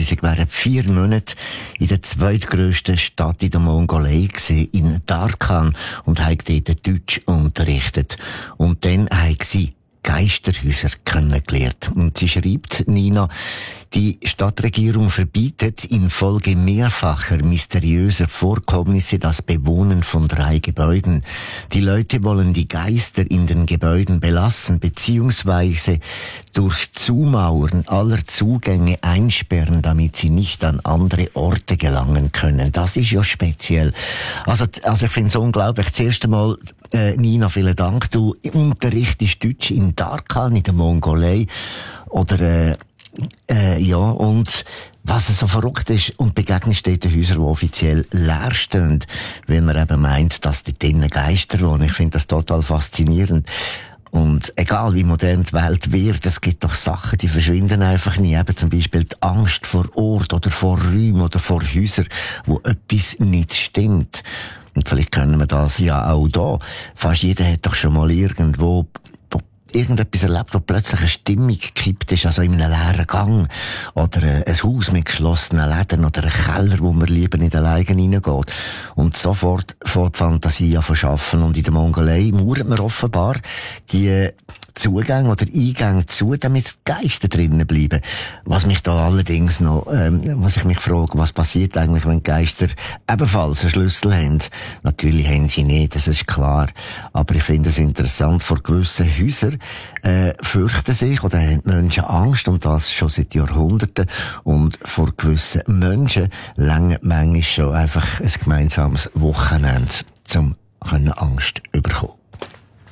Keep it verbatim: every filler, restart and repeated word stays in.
Sie wären vier Monate in der zweitgrössten Stadt in der Mongolei gewesen, in Darkhan, und haben dort Deutsch unterrichtet. Und dann haben sie Geisterhäuser kennengelernt. Und sie schreibt, Nina, die Stadtregierung verbietet infolge mehrfacher mysteriöser Vorkommnisse das Bewohnen von drei Gebäuden. Die Leute wollen die Geister in den Gebäuden belassen, beziehungsweise durch Zumauern aller Zugänge einsperren, damit sie nicht an andere Orte gelangen können. Das ist ja speziell. Also, also ich finde es unglaublich. Das erste Mal, äh, Nina, vielen Dank. Du unterrichtest Deutsch in Darkhan, in der Mongolei. Oder, äh, Äh, ja, und was so verrückt ist, und begegnest dort Häuser, die offiziell leer stehen, weil man eben meint, dass dort drinnen Geister wohnen. Ich finde das total faszinierend. Und egal wie modern die Welt wird, es gibt doch Sachen, die verschwinden einfach nie. Eben zum Beispiel die Angst vor Ort oder vor Räumen oder vor Häusern, wo etwas nicht stimmt. Und vielleicht können wir das ja auch da. Fast jeder hat doch schon mal irgendwo irgendetwas erlebt, wo plötzlich eine Stimmung gekippt ist, also in einem leeren Gang. Oder ein Haus mit geschlossenen Läden oder ein Keller, wo man lieber nicht alleine reingeht. Und sofort vor die Fantasie verschaffen. Und in der Mongolei mauert man offenbar die Zugänge oder Eingänge zu, damit Geister drinnen bleiben. Was mich da allerdings noch, ähm, was ich mich frage, was passiert eigentlich, wenn Geister ebenfalls einen Schlüssel haben? Natürlich haben sie nicht, das ist klar. Aber ich finde es interessant, vor gewissen Häusern äh, fürchten sich oder haben Menschen Angst, und das schon seit Jahrhunderten. Und vor gewissen Menschen reicht manchmal schon einfach ein gemeinsames Wochenende, um Angst zu bekommen.